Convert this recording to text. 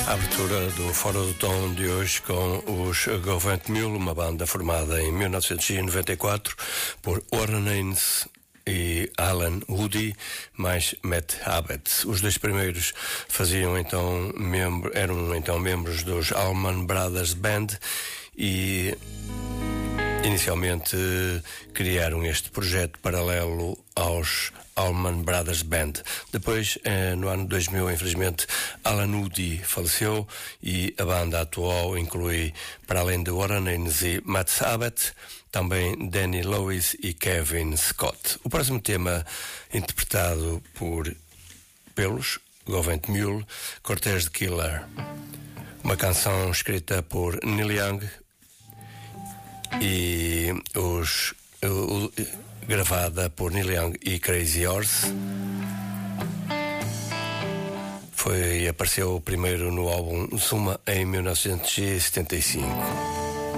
A abertura do Fora do Tom de hoje com os Govent Mule, uma banda formada em 1994 por Warren Haynes e Alan Woody, mais Matt Abbott. Os dois primeiros eram então membros dos Allman Brothers Band e inicialmente criaram este projeto paralelo aos Allman Brothers Band. Depois, no ano 2000, infelizmente, Alan Woody faleceu e a banda atual inclui, para além de Warren Haynes e Matt Abbott, também Danny Lewis e Kevin Scott. O próximo tema, interpretado pelos Govent Mule, Cortez the Killer, uma canção escrita por Neil Young e gravada por Neil Young e Crazy Horse. Apareceu primeiro no álbum Suma em 1975.